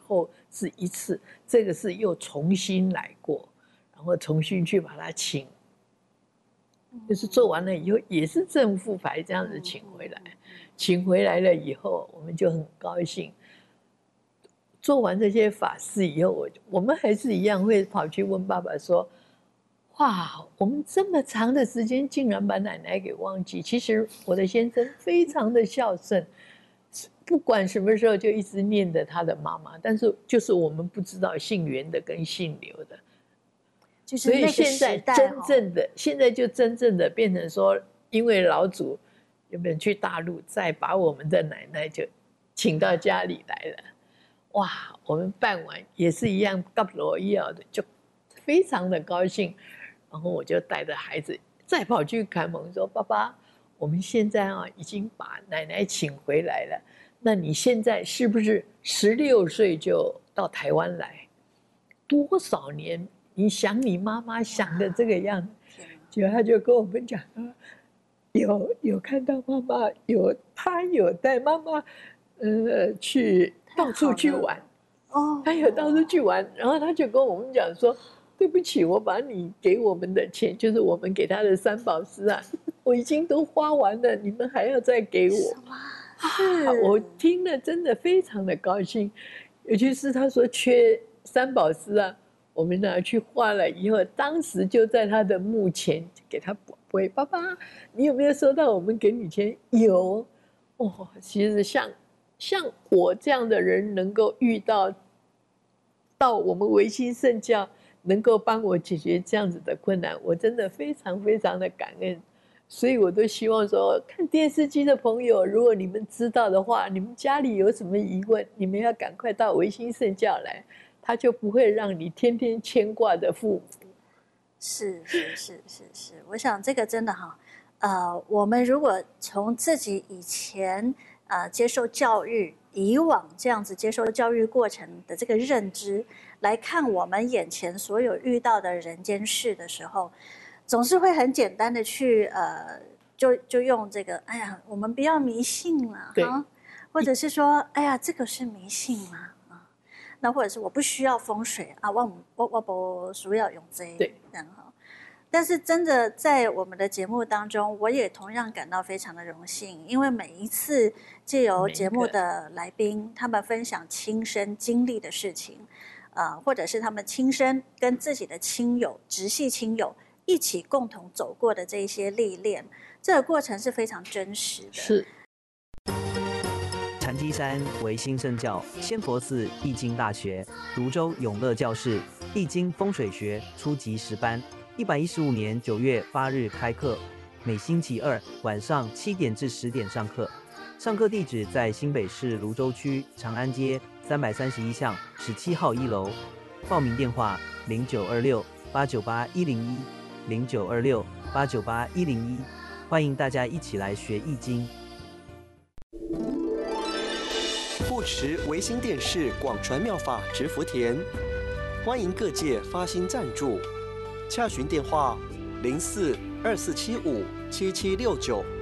后是一次，这个是又重新来过，然后重新去把它请，就是做完了以后也是正副牌这样子请回来，请回来了以后，我们就很高兴。做完这些法事以后，我们还是一样会跑去问爸爸说：“哇，我们这么长的时间竟然把奶奶给忘记。其实我的先生非常的孝顺，不管什么时候就一直念着他的妈妈，但是就是我们不知道姓袁的跟姓刘的。 就是那个所以现在现在就真正的变成说，因为老祖原本去大陆，再把我们的奶奶就请到家里来了。哇，我们办完也是一样，gặp罗要的，就非常的高兴。然后我就带着孩子再跑去开门说：“爸爸，我们现在已经把奶奶请回来了。那你现在是不是16岁就到台湾来？多少年？你想你妈妈想的这个样子。”结果他就跟我们讲有看到妈妈，他有带妈妈去到处去玩。他有到处去玩，然后他就跟我们讲说：“对不起，我把你给我们的钱，就是我们给他的三宝师啊，我已经都花完了，你们还要再给我。”我听了真的非常的高兴，尤其是他说缺三宝师啊，我们拿去画了以后，当时就在他的墓前给他宝贝：“爸爸，你有没有收到我们给你钱？”有。其实像我这样的人能够遇到我们维新圣教，能够帮我解决这样子的困难，我真的非常非常的感恩。所以我都希望说，看电视机的朋友，如果你们知道的话，你们家里有什么疑问，你们要赶快到维新圣教来，他就不会让你天天牵挂的父母。 是，我想这个真的我们如果从自己以前接受教育，以往这样子接受教育过程的这个认知来看我们眼前所有遇到的人间事的时候，总是会很简单的去就用这个，哎呀，我们不要迷信了哈，或者是说，哎呀，这个是迷信吗？那或者是我不需要风水啊，我不需要用这个，这样哈。但是真的在我们的节目当中，我也同样感到非常的荣幸，因为每一次借由节目的来宾，他们分享亲身经历的事情，或者是他们亲身跟自己的亲友、直系亲友一起共同走过的这一些历练，这个过程是非常真实的。 是。 禅机山为新圣教仙佛寺易经大学泸州永乐教室易经风水学初级10班，115年9月8日开课，每星期二晚上7点至10点上课。上课地址在新北市泸州区长安街331巷17号1楼。报名电话0926-898-101，0926-898-101。欢迎大家一起来学易经。 护持维新电视广传妙法植福田，欢迎各界发心赞助，洽询电话04-2475-7769。